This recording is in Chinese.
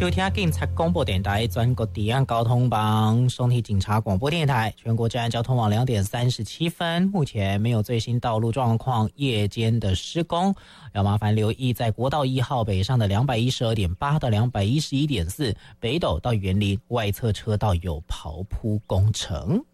收听警察广播电台全国治安交通网双体警察广播电台全国治安交通网2点37分，目前没有最新道路状况，夜间的施工要麻烦留意，在国道1号北上的212.8到211.4，北斗到园林外侧车道有刨铺工程。